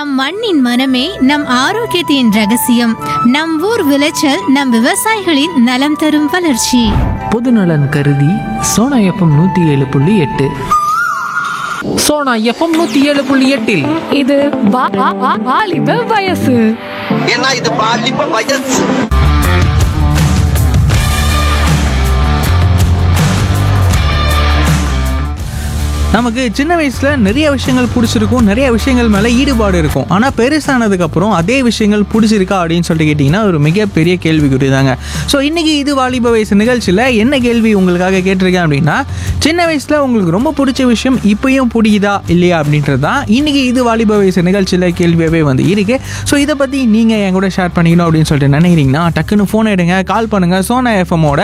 நம் மண்ணின் மனமே நம் ஆரோக்கியத்தின் ரகசியம். நம் ஊர் விளைச்சல் நம் விவசாயிகளின் நலம் தரும் வளர்ச்சி. பொதுநலன் கருதி சோனா எஃப்எம் 107.8. சோனா எஃப்எம் 107.8 இது வாலிப வயசு. ஏன்னா இது பாலிப்ப வயசு. நமக்கு சின்ன வயசில் நிறைய விஷயங்கள் பிடிச்சிருக்கும், நிறைய விஷயங்கள் மேலே ஈடுபாடு இருக்கும். ஆனால் பெருசானதுக்கப்புறம் அதே விஷயங்கள் பிடிச்சிருக்கா அப்படின்னு சொல்லிட்டு கேட்டிங்கன்னா ஒரு மிகப்பெரிய கேள்விக்குறி தாங்க. ஸோ இன்றைக்கி இது வாலிப வயசு நிகழ்ச்சியில் என்ன கேள்வி உங்களுக்காக கேட்டிருக்கேன் அப்படின்னா, சின்ன வயசில் உங்களுக்கு ரொம்ப பிடிச்ச விஷயம் இப்போயும் பிடிக்குதா இல்லையா அப்படின்றது தான் இன்றைக்கி இது வாலிப வயசு நிகழ்ச்சியில் கேள்வியாகவே வந்து இருக்குது. ஸோ இதை பற்றி நீங்கள் என் கூட ஷேர் பண்ணிக்கணும் அப்படின்னு சொல்லிட்டு நினைக்கிறீங்கன்னா டக்குன்னு ஃபோன் எடுங்க, கால் பண்ணுங்கள். சோனா எஃப்எம்மோட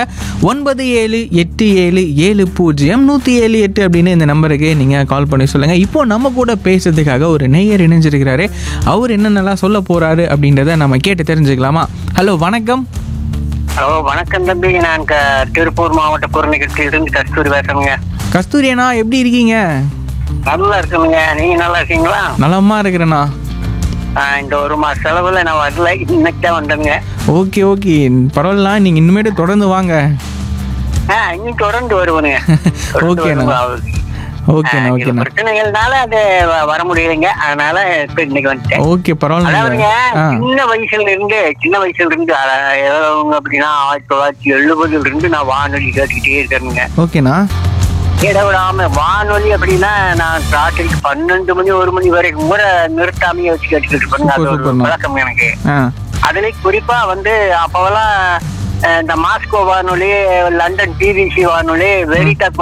9787700178 அப்படின்னு இந்த நம்பருக்கு நீங்கள் கால் பண்ணி சொல்லுங்கள். இப்போ நம்ம கூட பேசுறதுக்காக ஒரு நேயர் இணைஞ்சிருக்கிறாரு. அவர் என்னென்னலாம் சொல்ல போகிறாரு அப்படின்றத நம்ம கேட்டு தெரிஞ்சுக்கலாமா? ஹலோ, வணக்கம். ஹலோ, வணக்கம் தம்பி. நான் திருப்பூர் மாவட்ட குறுநிகழ்ச்சியிலிருந்து கஸ்தூரி பேசுறேங்க. கஸ்தூரி அண்ணா, எப்படி இருக்கீங்க? நல்லா இருக்குங்க. நீங்க நல்லா இருக்கீங்களா? நலமா இருக்கிறேண்ணா. இந்த ஒரு மாச செலவுல நான் வரல, இன்னைக்கு தான் வந்தேங்க. ஓகே ஓகே, பரவாயில்ல, நீங்கள் இனிமேட்டு தொடர்ந்து வாங்க. இன்னும் தொடர்ந்து வருவனுங்க. ஓகேண்ணா. ஓகேண்ணா ஓகேண்ணா. பிரச்சனைகள்னால அது வர முடியலைங்க, அதனால இப்ப இன்னைக்கு வந்துட்டேன். ஓகே, பரவாயில்ல. சின்ன வயசுல இருந்து அப்படின்னா 1970 இருந்து நான் வானொலி கேட்டுக்கிட்டே இருக்கேனுங்க. ஓகேண்ணா. இடவிடாம வானொலி அப்படின்னா நான் ராத்திரிக்கு 12 மணி 1 மணி வரைக்கும் கூட நிறுத்தாமையே வச்சு கேட்டுக்கிட்டு இருப்பேங்க. அது ஒரு பழக்கம் எனக்கு. அதுல குறிப்பா வந்து அப்பவெல்லாம் இந்த மாஸ்கோ வானொலி, லண்டன் டிவிசி வானொலி, வெரிடா